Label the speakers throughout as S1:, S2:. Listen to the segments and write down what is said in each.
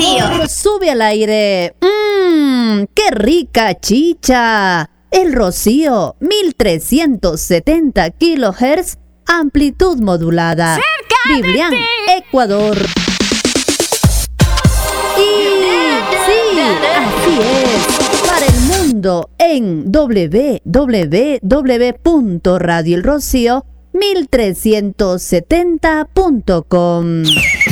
S1: Rocío.
S2: Sube al aire. ¡Qué rica chicha! El Rocío, 1370 kHz, amplitud modulada.
S1: ¡Cerca
S2: Biblián,
S1: de ti!
S2: Ecuador. Y sí, así es. Para el mundo en www.radioelrocío1370.com.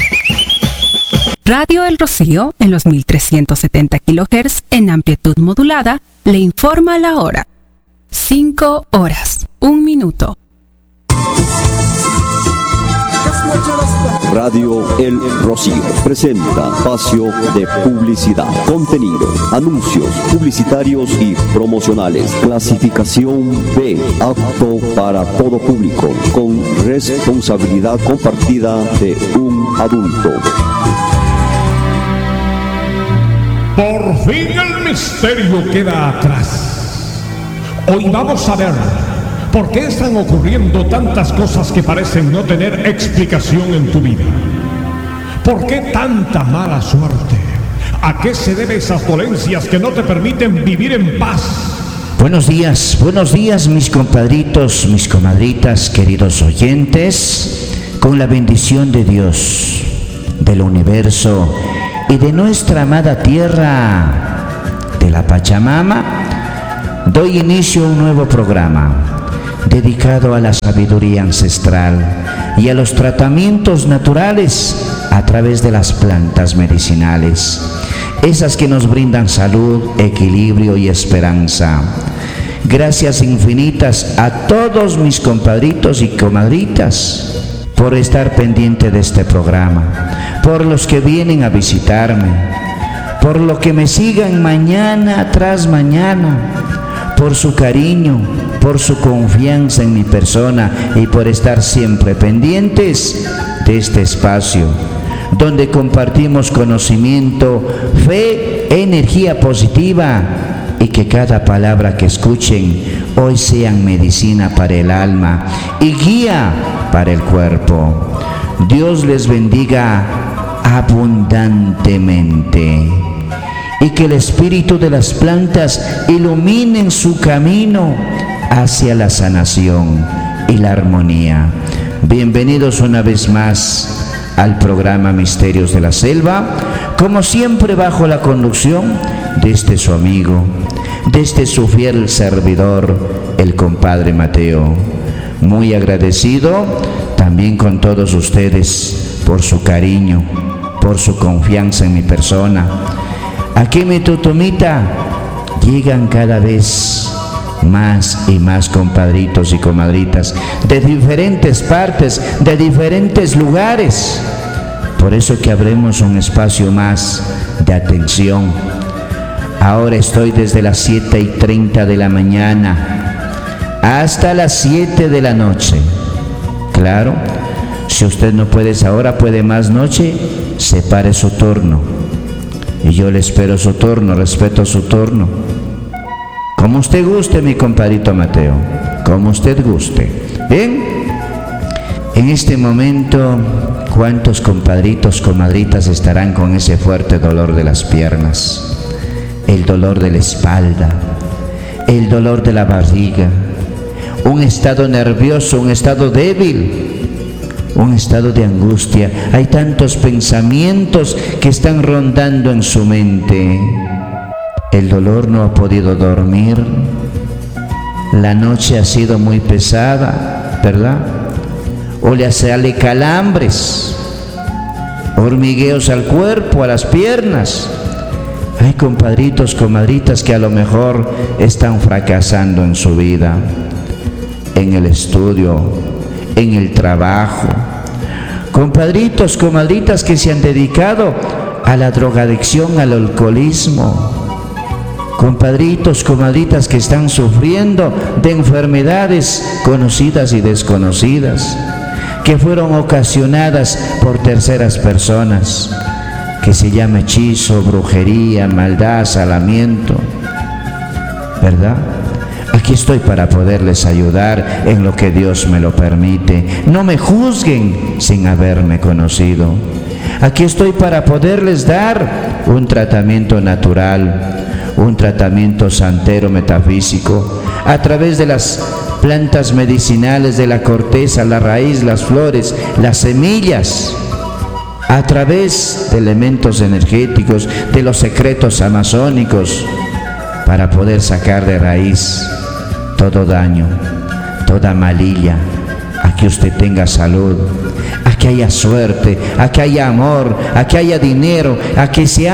S3: Radio El Rocío, en los 1370 kHz en amplitud modulada, le informa la hora. 5 horas, 1 minuto.
S4: Radio El Rocío presenta espacio de publicidad, contenido, anuncios publicitarios y promocionales. Clasificación B, apto para todo público, con responsabilidad compartida de un adulto.
S5: Por fin el misterio queda atrás. Hoy vamos a ver por qué están ocurriendo tantas cosas que parecen no tener explicación en tu vida. ¿Por qué tanta mala suerte? ¿A qué se deben esas dolencias que no te permiten vivir en paz?
S6: Buenos días mis compadritos, mis comadritas, queridos oyentes. Con la bendición de Dios, del universo y de nuestra amada tierra, de la Pachamama, doy inicio a un nuevo programa dedicado a la sabiduría ancestral y a los tratamientos naturales a través de las plantas medicinales, esas que nos brindan salud, equilibrio y esperanza. Gracias infinitas a todos mis compadritos y comadritas por estar pendiente de este programa, por los que vienen a visitarme, por lo que me sigan mañana tras mañana, por su cariño, por su confianza en mi persona y por estar siempre pendientes de este espacio donde compartimos conocimiento, fe, energía positiva y que cada palabra que escuchen hoy sean medicina para el alma y guía para el cuerpo. Dios les bendiga abundantemente y que el espíritu de las plantas ilumine su camino hacia la sanación y la armonía. Bienvenidos una vez más al programa Misterios de la Selva, como siempre bajo la conducción de su amigo, de su fiel servidor, el compadre Mateo. Muy agradecido también con todos ustedes por su cariño, por su confianza en mi persona. Aquí mi tutumita, llegan cada vez más y más compadritos y comadritas de diferentes partes, de diferentes lugares. Por eso que abremos un espacio más de atención. Ahora estoy desde las 7:30 de la mañana hasta las 7 de la noche. Claro, si usted no puede esa hora, puede más noche, separe su turno. Y yo le espero su turno, respeto su turno. Como usted guste, mi compadrito Mateo, como usted guste. Bien, en este momento, ¿cuántos compadritos, comadritas estarán con ese fuerte dolor de las piernas? El dolor de la espalda, el dolor de la barriga, un estado nervioso, un estado débil, un estado de angustia. Hay tantos pensamientos que están rondando en su mente. El dolor no ha podido dormir, la noche ha sido muy pesada, ¿verdad? O le sale calambres, hormigueos al cuerpo, a las piernas. Hay compadritos, comadritas que a lo mejor están fracasando en su vida, en el estudio, en el trabajo. Compadritos, comadritas que se han dedicado a la drogadicción, al alcoholismo. Compadritos, comadritas que están sufriendo de enfermedades conocidas y desconocidas, que fueron ocasionadas por terceras personas, que se llama hechizo, brujería, maldad, salamiento, ¿verdad? Aquí estoy para poderles ayudar en lo que Dios me lo permite. No me juzguen sin haberme conocido. Aquí estoy para poderles dar un tratamiento natural, un tratamiento santero metafísico, a través de las plantas medicinales, de la corteza, la raíz, las flores, las semillas, a través de elementos energéticos, de los secretos amazónicos, para poder sacar de raíz todo daño, toda malilla, a que usted tenga salud, a que haya suerte, a que haya amor, a que haya dinero, a que se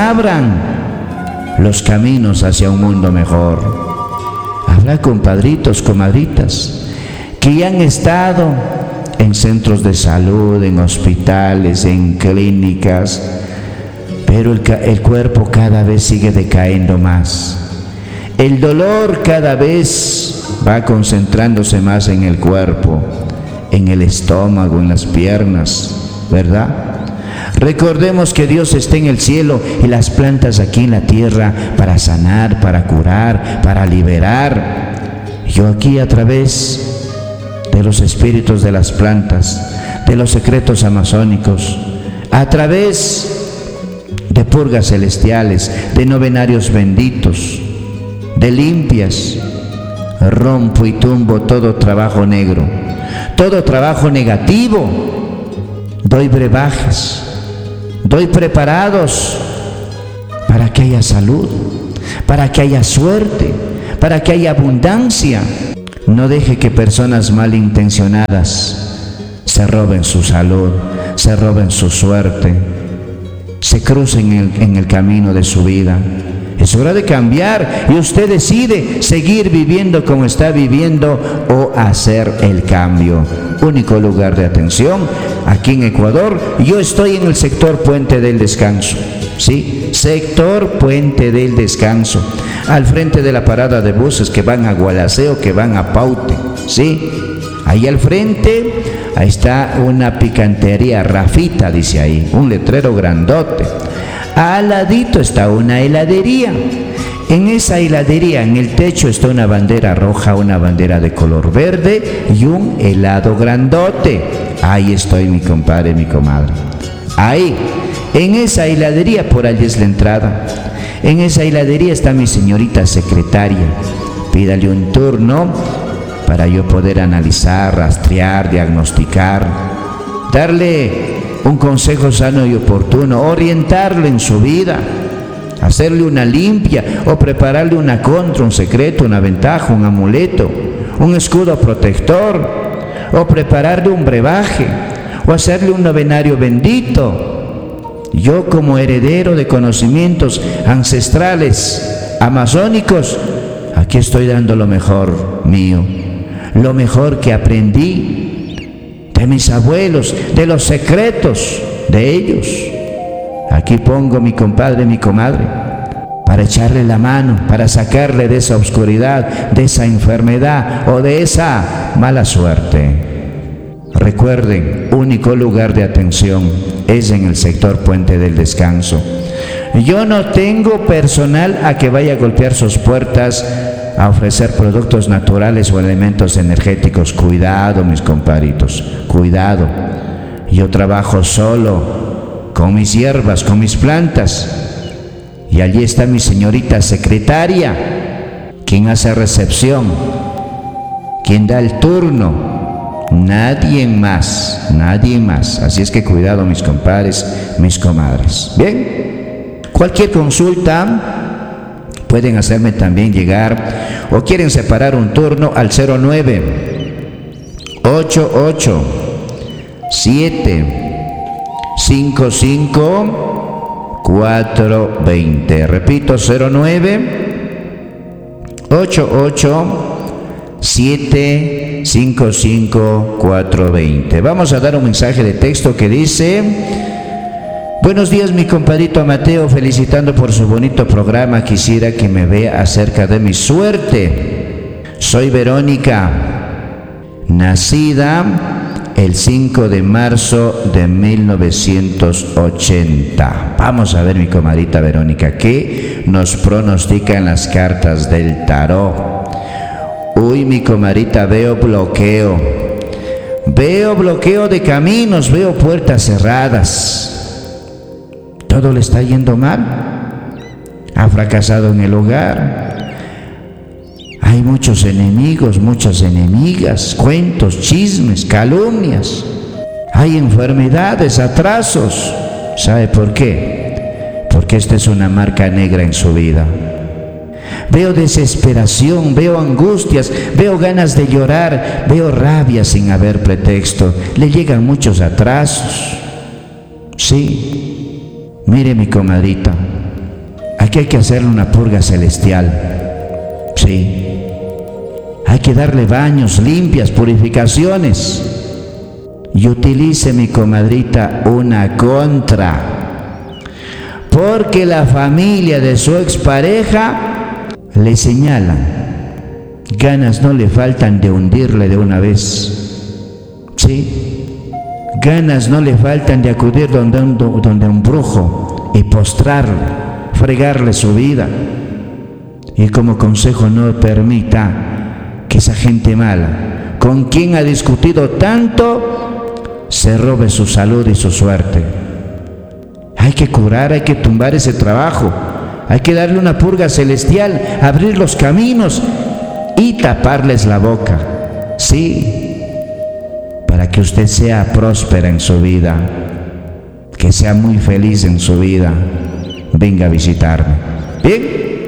S6: abran los caminos hacia un mundo mejor. Habrá compadritos, comadritas, que ya han estado en centros de salud, en hospitales, en clínicas, pero el cuerpo cada vez sigue decayendo más. El dolor cada vez va concentrándose más en el cuerpo, en el estómago, en las piernas, ¿verdad? Recordemos que Dios está en el cielo y las plantas aquí en la tierra para sanar, para curar, para liberar. Yo aquí a través de los espíritus de las plantas, de los secretos amazónicos, a través de purgas celestiales, de novenarios benditos, de limpias, rompo y tumbo todo trabajo negro, todo trabajo negativo. Doy brebajes, doy preparados para que haya salud, para que haya suerte, para que haya abundancia. No deje que personas malintencionadas se roben su salud, se roben su suerte, se crucen en el camino de su vida. Es hora de cambiar y usted decide seguir viviendo como está viviendo o hacer el cambio. Único lugar de atención aquí en Ecuador. Yo estoy en el sector Puente del Descanso, ¿sí? Sector Puente del Descanso, al frente de la parada de buses que van a Gualaceo, que van a Paute, ¿sí? Ahí al frente, ahí está una picantería, Rafita dice ahí, un letrero grandote. Al ladito está una heladería. En esa heladería, en el techo, está una bandera roja, una bandera de color verde y un helado grandote. Ahí estoy, mi compadre, mi comadre. Ahí, en esa heladería, por allí es la entrada. En esa heladería está mi señorita secretaria. Pídale un turno para yo poder analizar, rastrear, diagnosticar, darle un consejo sano y oportuno, orientarlo en su vida, hacerle una limpia o prepararle una contra, un secreto, una ventaja, un amuleto, un escudo protector, o prepararle un brebaje o hacerle un novenario bendito. Yo, como heredero de conocimientos ancestrales amazónicos, aquí estoy dando lo mejor mío, lo mejor que aprendí de mis abuelos, de los secretos de ellos. Aquí pongo, mi compadre, mi comadre, para echarle la mano, para sacarle de esa oscuridad, de esa enfermedad o de esa mala suerte. Recuerden, único lugar de atención es en el sector Puente del Descanso. Yo no tengo personal a que vaya a golpear sus puertas a ofrecer productos naturales o elementos energéticos. Cuidado, mis compadritos, cuidado. Yo trabajo solo, con mis hierbas, con mis plantas. Y allí está mi señorita secretaria, quien hace recepción, quien da el turno. Nadie más, nadie más. Así es que cuidado, mis compadres, mis comadres. Bien, cualquier consulta pueden hacerme también llegar, o quieren separar un turno al 09 88 7 55 420. Repito, 09 88 7 55 420. Vamos a dar un mensaje de texto que dice: buenos días, mi compadrito Mateo, felicitando por su bonito programa. Quisiera que me vea acerca de mi suerte. Soy Verónica, nacida el 5 de marzo de 1980. Vamos a ver, mi comadrita Verónica, ¿qué nos pronostican las cartas del tarot? Uy, mi comadrita, veo bloqueo de caminos, veo puertas cerradas. todo le está yendo mal, ha fracasado en el hogar, hay muchos enemigos, muchas enemigas, cuentos, chismes, calumnias, hay enfermedades, atrasos. ¿Sabe por qué? Porque esta es una marca negra en su vida. Veo desesperación, veo angustias, veo ganas de llorar, veo rabia sin haber pretexto. Le llegan muchos atrasos. Sí, mire mi comadrita, aquí hay que hacerle una purga celestial. Sí, hay que darle baños, limpias, purificaciones. Y utilice, mi comadrita, una contra. Porque la familia de su expareja le señalan. Ganas no le faltan de hundirle de una vez. ¿Sí? Ganas no le faltan de acudir donde un brujo y postrarle, fregarle su vida. Y como consejo, no permita que esa gente mala, con quien ha discutido tanto, se robe su salud y su suerte. Hay que curar, hay que tumbar ese trabajo, hay que darle una purga celestial, abrir los caminos y taparles la boca. Sí, para que usted sea próspera en su vida, que sea muy feliz en su vida. Venga a visitarme. Bien,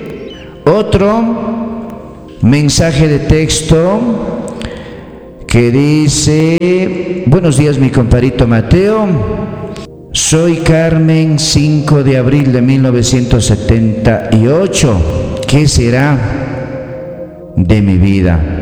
S6: otro mensaje de texto que dice: buenos días, mi compadrito Mateo, soy Carmen, 5 de abril de 1978, ¿qué será de mi vida?